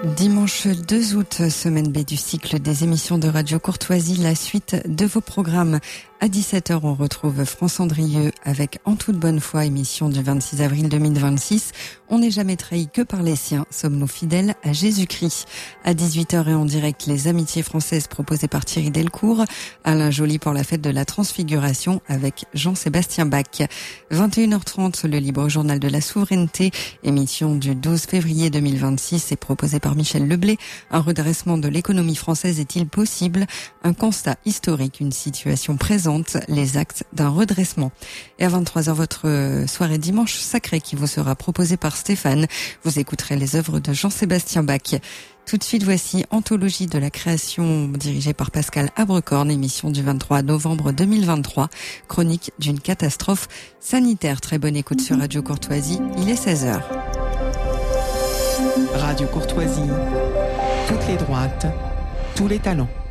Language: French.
Dimanche 2 août, semaine B du cycle des émissions de Radio Courtoisie, la suite de vos programmes. À 17h, on retrouve France Andrieux avec En toute bonne foi, émission du 26 avril 2026. On n'est jamais trahi que par les siens, sommes-nous fidèles à Jésus-Christ. À 18h et en direct, les amitiés françaises proposées par Thierry Delcourt. Alain Joly pour la fête de la Transfiguration avec Jean-Sébastien Bach. 21h30, le libre journal de la souveraineté, émission du 12 février 2026 est proposée par Michel Leblé. Un redressement de l'économie française est-il possible? Un constat historique, une situation présente, les actes d'un redressement. Et à 23h, votre soirée dimanche sacrée qui vous sera proposée par Stéphane. Vous écouterez les œuvres de Jean-Sébastien Bach. Tout de suite, voici Anthologie de la création dirigée par Pascal Abrecorn, émission du 23 novembre 2023, chronique d'une catastrophe sanitaire. Très bonne écoute sur Radio Courtoisie, il est 16h. Radio Courtoisie, toutes les droites, tous les talents.